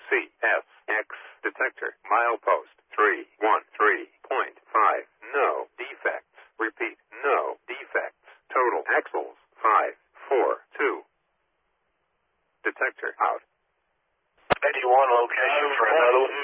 CSX detector. Milepost 313.5. No defects. Repeat, no defects. Total axles 542. Detector out. 81 location for another one.